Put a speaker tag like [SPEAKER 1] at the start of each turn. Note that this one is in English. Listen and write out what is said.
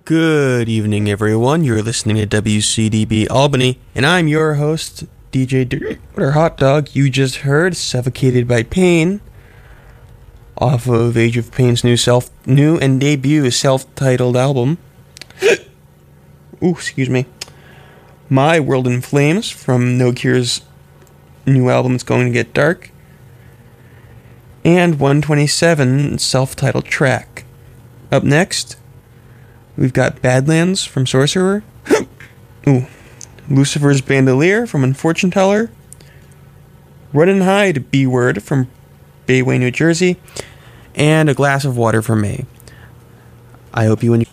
[SPEAKER 1] Good evening, everyone. You're listening to WCDB Albany, and I'm your host, DJ Dirtwater Hot Dog. You just heard Suffocated by Pain off of Age of Pain's new and debut self-titled album. Ooh, excuse me. My World in Flames from No Cure's new album, It's Going to Get Dark. And 127, self-titled track. Up next, we've got Badlands from Sorcerer. Ooh. Lucifer's Bandolier from Unfortune Teller. Run and Hide, B-Word from Bayway, New Jersey. And A Glass of Water from May. I hope you enjoy.